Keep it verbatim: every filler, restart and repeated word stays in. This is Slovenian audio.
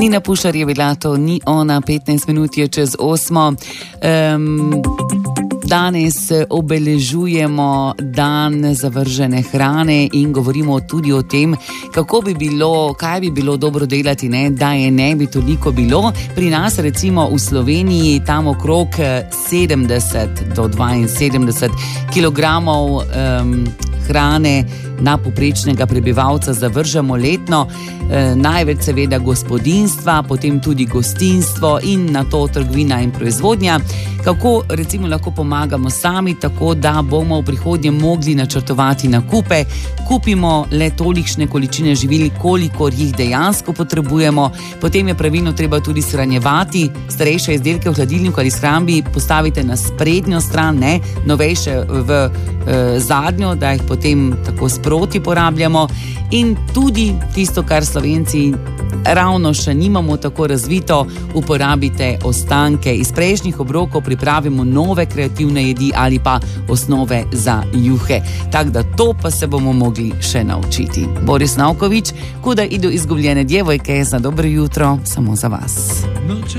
Nina Pušar je bila to, ni ona, petnajst minut je čez osmo. Um, danes obeležujemo dan zavržene hrane in govorimo tudi o tem, kako bi bilo, kaj bi bilo dobro delati, ne, da je ne bi toliko bilo. Pri nas recimo v Sloveniji tam okrog sedemdeset do dvainsedemdeset kilogramov um, hrane na povprečnega prebivalca zavržemo letno, e, največ seveda gospodinjstva, potem tudi gostinstvo in nato trgovina in proizvodnja. Kako recimo lahko pomagamo sami, tako da bomo v prihodnje mogli načrtovati nakupe, kupimo le tolikšne količine živil, kolikor jih dejansko potrebujemo, potem je pravilno treba tudi shranjevati starejše izdelke v hladilniku ali shrambi, postavite na sprednjo stran, ne, novejše v e, zadnjo, da jih potem tako sproti porabljamo, in tudi tisto, kar Slovenci ravno še nimamo tako razvito, uporabite ostanke iz prejšnjih obrokov, pripravimo nove kreativne jedi ali pa osnove za juhe. Tako da to pa se bomo mogli še naučiti. Boris Navković, Kuda idu izgubljene djevojke, za dobro jutro, samo za vas.